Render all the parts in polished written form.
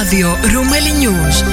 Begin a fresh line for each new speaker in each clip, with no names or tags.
Ράδιο Ρούμελι News.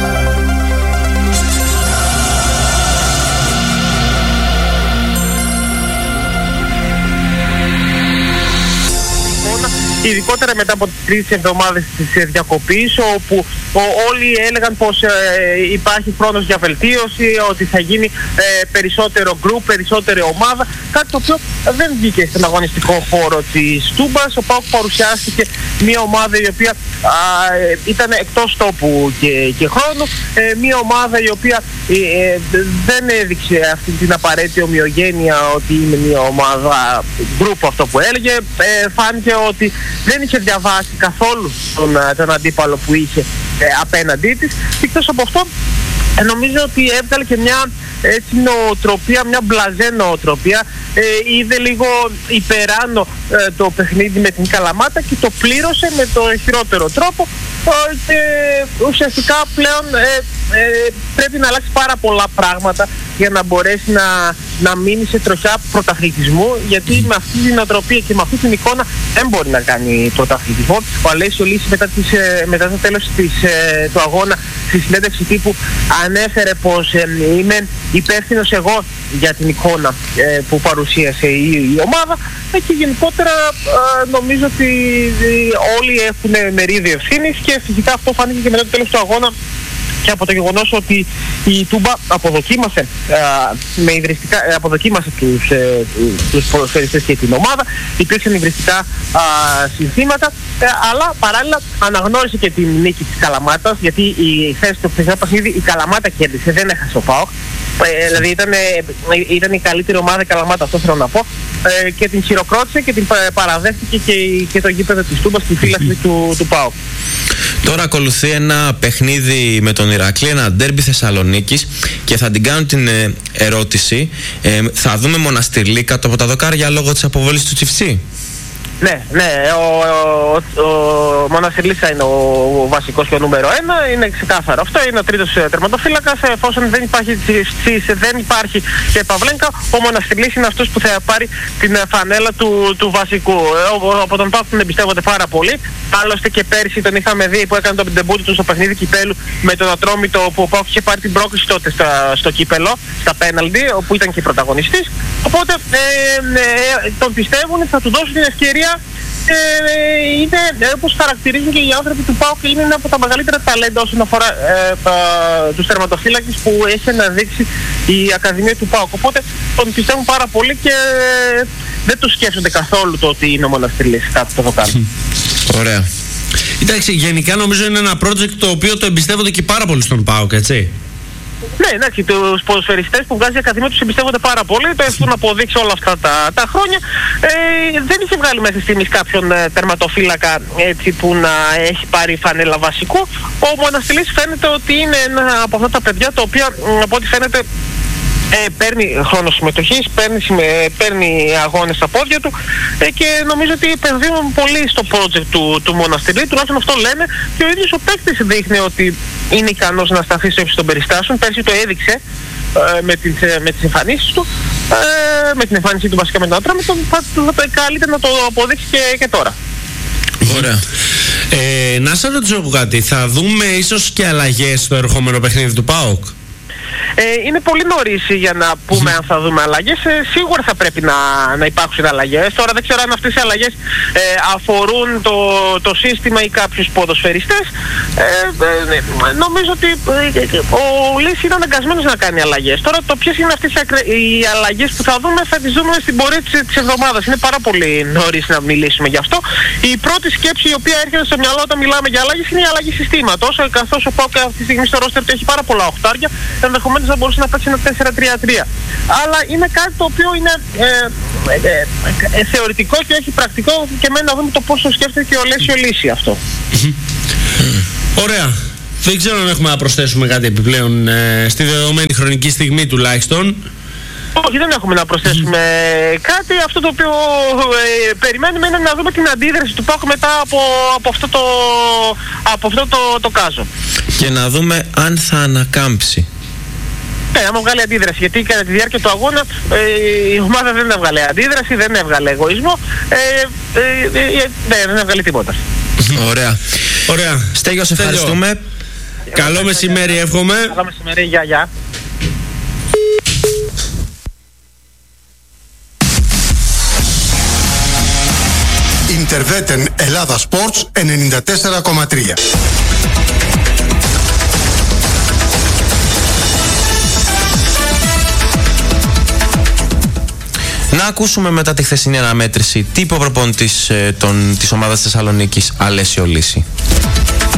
Ειδικότερα μετά από τις 3 εβδομάδες της διακοπής, όπου όλοι έλεγαν πως υπάρχει χρόνος για βελτίωση, ότι θα γίνει περισσότερο γκρουπ, περισσότερη ομάδα, κάτι το οποίο δεν βγήκε στον αγωνιστικό χώρο της Τούμπας. Ο ΠΑΟΚ παρουσιάστηκε μια ομάδα η οποία ήταν εκτός τόπου και χρόνου, μια ομάδα η οποία δεν έδειξε αυτή την απαραίτητη ομοιογένεια ότι είναι μια ομάδα γκρουπ, αυτό που έλεγε. Φάνηκε ότι δεν είχε διαβάσει καθόλου τον αντίπαλο που είχε απέναντί της. Και εκτός από αυτό, νομίζω ότι έβγαλε και μια νοοτροπία, μια μπλαζέ νοοτροπία. Είδε λίγο υπεράνω το παιχνίδι με την Καλαμάτα και το πλήρωσε με το χειρότερο τρόπο, και ουσιαστικά πλέον πρέπει να αλλάξει πάρα πολλά πράγματα για να μπορέσει να μείνει σε τροχιά πρωταθλητισμού, γιατί με αυτή την νοοτροπία και με αυτή την εικόνα δεν μπορεί να κάνει πρωταθλητισμό. Ο Αλέσιο Λύση μετά το τέλος του αγώνα στη συνέντευξη τύπου ανέφερε πως είμαι υπεύθυνος εγώ για την εικόνα που παρουσίασε η ομάδα, και γενικότερα νομίζω ότι όλοι έχουν μερίδιο ευθύνης, και φυσικά αυτό φάνηκε και μετά το τέλος του αγώνα και από το γεγονός ότι η Τούμπα αποδοκίμασε τους ποδοσφαιριστές και την ομάδα. Υπήρξαν υβριστικά συνθήματα, αλλά παράλληλα αναγνώρισε και την νίκη της Καλαμάτας, γιατί η θέση του χθεσινό παιχνίδι η Καλαμάτα κέρδισε, δεν έχασε ο ΠΑΟΚ. Δηλαδή ήταν η καλύτερη ομάδα η Καλαμάτα, αυτό θέλω να πω, και την χειροκρότησε και την παραδέχτηκε και το γήπεδο της Τούμπας και η φύλαξη του ΠΑΟΚ.
Τώρα ακολουθεί ένα παιχνίδι με τον Ηρακλή, ένα ντέρμπι Θεσσαλονίκης, και θα την κάνω την ερώτηση, θα δούμε Μοναστηρλή κάτω από τα δοκάρια λόγω της αποβολής του Τσιφτσί?
Ναι, ο Μοναστηρλής θα είναι ο βασικός και ο νούμερο 1, είναι ξεκάθαρο αυτό, είναι ο τρίτος τερματοφύλακας. Εφόσον δεν υπάρχει δεν υπάρχει και Παυλένκα, ο Μοναστηρλής είναι αυτός που θα πάρει την φανέλα του βασικού. Από τον ΠΑΟΚ τον εμπιστεύονται πάρα πολύ, άλλωστε και πέρσι τον είχαμε δει που έκανε τον ντεμπούτο του στο παιχνίδι κυπέλου με τον Ατρόμητο, που ο ΠΑΟΚ είχε πάρει την πρόκληση τότε στο κύπελο, στα πέναλντι, όπου ήταν και πρωταγωνιστής. Οπότε τον πιστεύουν, θα του δώσουν την ευκαιρία. Είναι, όπως χαρακτηρίζουν και οι άνθρωποι του ΠΑΟΚ, είναι ένα από τα μεγαλύτερα ταλέντα όσον αφορά τους τερματοφύλακες που έχει αναδείξει η Ακαδημία του ΠΑΟΚ. Οπότε τον πιστεύουν πάρα πολύ και δεν το σκέφτονται καθόλου το ότι είναι ο Μοναστηρλής κάτω το δοκάρι.
Ωραία.
Εντάξει, γενικά νομίζω είναι ένα project το οποίο το εμπιστεύονται και πάρα πολύ στον ΠΑΟΚ, έτσι.
Ναι, εντάξει, τους ποδοσφαιριστές που βγάζει η Ακαδημία τους εμπιστεύονται πάρα πολύ, το έχουν αποδείξει όλα αυτά τα χρόνια. Δεν είχε βγάλει μέχρι στιγμής κάποιον τερματοφύλακα έτσι που να έχει πάρει φανέλα βασικού. Ο Μοναστηρλής φαίνεται ότι είναι ένα από αυτά τα παιδιά τα οποία, από ό,τι φαίνεται, παίρνει χρόνο συμμετοχής, παίρνει αγώνες στα πόδια του, και νομίζω ότι επενδύουν πολύ στο project του Μοναστηρλή, τουλάχιστον αυτό λένε, και ο ίδιος ο παίκτης δείχνει ότι είναι ικανός να σταθεί στο ύψος των περιστάσεων. Πέρσι το έδειξε με τις εμφανίσεις του, με την εμφάνιση του βασικά με τον Ατρόμητο, θα καλύτερα να το αποδείξει και τώρα.
Ωραία. Να σας ρωτήσω κάτι, θα δούμε ίσως και αλλαγές στο ερχόμενο παιχνίδι του ΠΑΟΚ?
Είναι πολύ νωρίς για να πούμε αν θα δούμε αλλαγές. Σίγουρα θα πρέπει να υπάρξουν αλλαγές. Τώρα δεν ξέρω αν αυτές οι αλλαγές αφορούν το σύστημα ή κάποιους ποδοσφαιριστές. Νομίζω ότι ο Λύση είναι αναγκασμένος να κάνει αλλαγές. Τώρα το ποιες είναι αυτές οι αλλαγές που θα δούμε, θα τις δούμε στην πορεία της εβδομάδας. Είναι πάρα πολύ νωρίς να μιλήσουμε γι' αυτό. Η πρώτη σκέψη η οποία έρχεται στο μυαλό όταν μιλάμε για αλλαγές είναι η αλλαγή συστήματος. Καθώς ο ΠΑΟΚ αυτή τη στιγμή στο ρόστερ του έχει πάρα πολλά οχτάρια, ενδεχομένως θα μπορούσε να παίξει ένα 4-3-3. Αλλά είναι κάτι το οποίο είναι θεωρητικό και όχι πρακτικό, και μένει να δούμε το πώς το σκέφτεται και ο Αλέσιο Λύση αυτό.
Ωραία. Δεν ξέρω αν έχουμε να προσθέσουμε κάτι επιπλέον στη δεδομένη χρονική στιγμή τουλάχιστον.
Όχι, δεν έχουμε να προσθέσουμε κάτι. Αυτό το οποίο περιμένουμε είναι να δούμε την αντίδραση του ΠΑΟΚ μετά από αυτό το κάζο.
Και να δούμε αν θα ανακάμψει.
Ναι, άμα βγάλει αντίδραση, γιατί κατά τη διάρκεια του αγώνα η ομάδα δεν έβγαλε αντίδραση, δεν έβγαλε εγωισμό, δεν έβγαλε τίποτα.
Ωραία.
Ωραία.
Στέγιο, σε ευχαριστούμε.
Καλό μεσημέρι, εύχομαι.
Καλό μεσημέρι, γεια.
Ιντερβέτεν Ελλάδα Sports 94,3.
Να ακούσουμε μετά τη χθεσινή αναμέτρηση τύπο προπονητής της ομάδας Θεσσαλονίκης, Αλέσιο Λύση.